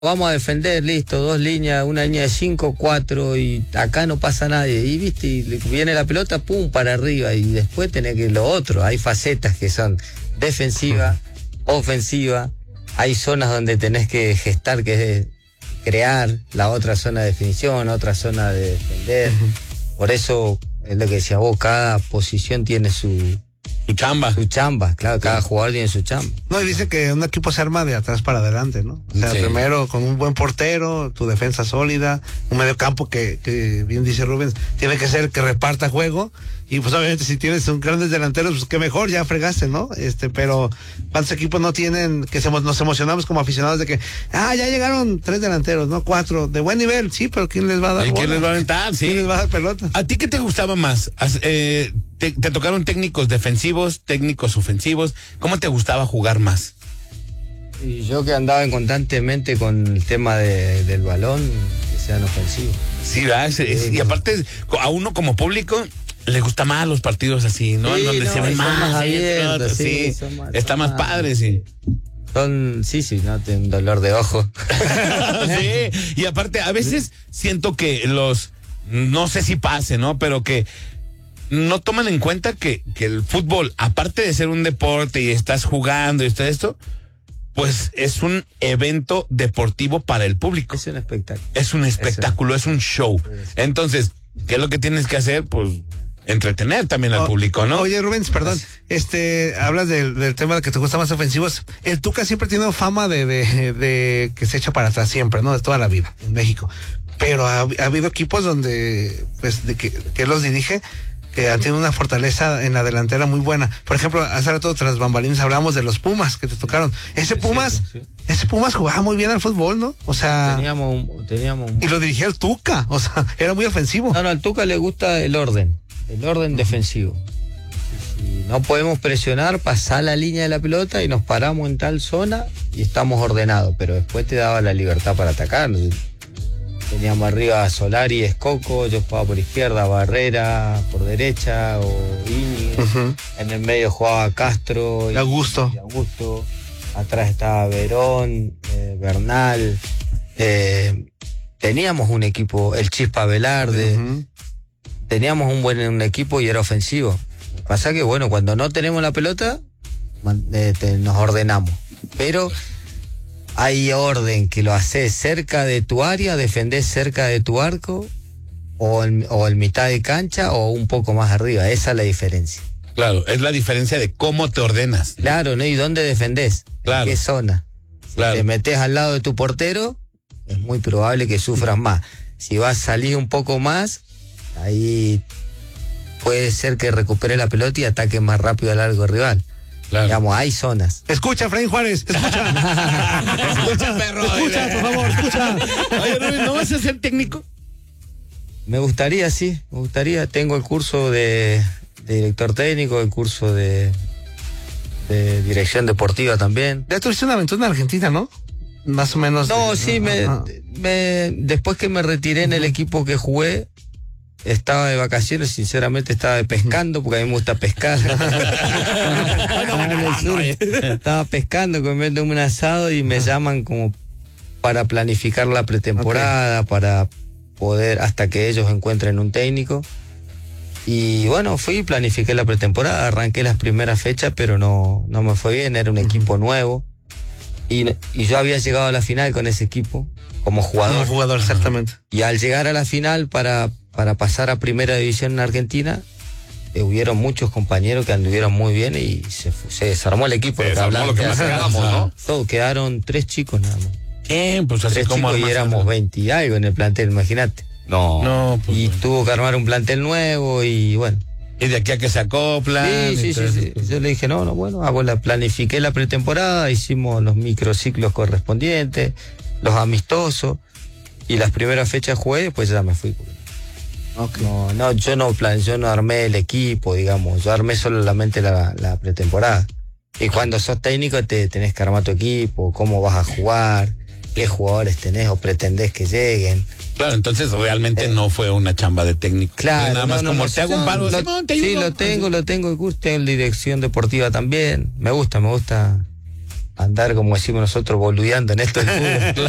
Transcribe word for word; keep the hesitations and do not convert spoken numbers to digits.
vamos a defender, listo, dos líneas, una línea de cinco, cuatro, y acá no pasa nadie. Y viste, y viene la pelota, pum, para arriba, y después tenés que lo otro. Hay facetas que son defensiva, ofensiva, hay zonas donde tenés que gestar, que es crear, la otra zona de definición, otra zona de defender. Por eso, es lo que decía vos, cada posición tiene su... Su chamba. Su chamba, claro, cada jugador tiene su chamba. No, y dice que un equipo se arma de atrás para adelante, ¿no? O sea, sí. Primero con un buen portero, tu defensa sólida, un medio campo que, que bien dice Rubens, tiene que ser que reparta juego, y pues obviamente si tienes un grandes delanteros, pues que mejor, ya fregaste, ¿no? Este, pero ¿cuántos equipos no tienen, que se, nos emocionamos como aficionados de que, ah, ya llegaron tres delanteros, ¿no? Cuatro, de buen nivel, sí, pero ¿quién les va a dar? ¿Quién les va a aventar? Sí. ¿Quién les va a dar pelota? ¿A ti qué te gustaba más? Eh, te, te tocaron técnicos defensivos, técnicos ofensivos. ¿Cómo te gustaba jugar más? Y yo que andaba constantemente con el tema de, del balón, que sean ofensivos. Sí, ¿verdad? Es, es, y aparte, a uno como público le gusta más los partidos así, ¿no? Sí, en donde no, se ven más, más abiertos, sí, sí, más, está más, más padre, sí. Son, sí, sí, no, tengo un dolor de ojo. Sí, y aparte, a veces siento que los, no sé si pase, ¿no? Pero que no toman en cuenta que, que el fútbol, aparte de ser un deporte y estás jugando y está esto, pues es un evento deportivo para el público. Es un espectáculo. Es un espectáculo, es un show. Entonces, ¿qué es lo que tienes que hacer? Pues entretener también al oh, público, ¿no? Oye, Rubens, perdón, este, hablas del, del tema de que te gusta más ofensivos. El Tuca siempre ha tenido fama de, de, de que se echa para atrás siempre, ¿no? De toda la vida en México. Pero ha, ha habido equipos donde, pues, de que, que él los dirige, que han tenido una fortaleza en la delantera muy buena. Por ejemplo, hace rato tras bambalinas hablamos de los Pumas que te tocaron. Ese Pumas, sí, sí, sí. ese Pumas jugaba muy bien al fútbol, ¿no? O sea, teníamos un, teníamos un... y lo dirigía el Tuca, o sea, era muy ofensivo. No, no, al Tuca le gusta el orden, el orden uh-huh. defensivo. Si no podemos presionar, pasar la línea de la pelota y nos paramos en tal zona y estamos ordenados, pero después te daba la libertad para atacar. Teníamos arriba a Solari, Escoco, yo jugaba por izquierda, Barrera por derecha, o Íñiguez. Uh-huh. En el medio jugaba Castro y Augusto. Y Augusto. Atrás estaba Verón, eh, Bernal. Eh, teníamos un equipo, el Chispa Velarde. Uh-huh. Teníamos un buen un equipo y era ofensivo. Pasa que, bueno, cuando no tenemos la pelota, eh, te, nos ordenamos. Pero hay orden que lo haces cerca de tu área, defendés cerca de tu arco, o en, o en mitad de cancha, o un poco más arriba. Esa es la diferencia. Claro, es la diferencia de cómo te ordenas. Claro, ¿no? ¿Y dónde defendés? Claro. ¿En qué zona? Si claro. te metés al lado de tu portero, es muy probable que sufras más. Si vas a salir un poco más, ahí puede ser que recupere la pelota y ataque más rápido al largo rival. Claro. Digamos, hay zonas. Escucha, Efraín Juárez, escucha. Escucha, perro. Escucha, por favor, escucha. Oye, Rubén, ¿no vas a ser técnico? Me gustaría, sí, me gustaría. Tengo el curso de, de director técnico, el curso de, de dirección deportiva también. Ya tuviste una aventura en Argentina, ¿no? Más o menos. No, de, sí, no, me, no. me después que me retiré en el equipo que jugué, estaba de vacaciones, sinceramente estaba pescando, porque a mí me gusta pescar. Estaba pescando, comiéndome un asado y me llaman como para planificar la pretemporada, okay. para poder, hasta que ellos encuentren un técnico. Y bueno, fui, planifiqué la pretemporada, arranqué las primeras fechas, pero no, no me fue bien, era un equipo nuevo. Y, y yo había llegado a la final con ese equipo, como jugador. Como jugador, exactamente. Y al llegar a la final para... para pasar a primera división en Argentina, eh, hubieron muchos compañeros que anduvieron muy bien y se, se desarmó el equipo. Se desarmó lo que más quedamos, ¿no? Todo, quedaron tres chicos nada más. ¿Qué? Pues así tres como chicos y éramos veinte y algo en el plantel, imagínate. No. no pues y bueno. tuvo que armar un plantel nuevo y bueno. Y de aquí a que se acoplan. Sí, sí, sí, sí. Yo le dije, no, no, bueno, hago la, planifiqué la pretemporada, hicimos los microciclos correspondientes, los amistosos, y las primeras fechas jugué, después ya me fui. Okay. No, no, yo no plan, yo no armé el equipo, digamos, yo armé solamente la, la pretemporada. Y cuando sos técnico te tenés que armar tu equipo, cómo vas a jugar, qué jugadores tenés o pretendés que lleguen. Claro, entonces realmente eh, no fue una chamba de técnico. Claro, nada más no, como no, te hago un palo. Lo, Simón, te sí, lo tengo, lo tengo el curso, tengo dirección deportiva también. Me gusta, me gusta andar, como decimos nosotros, boludeando en esto del fútbol.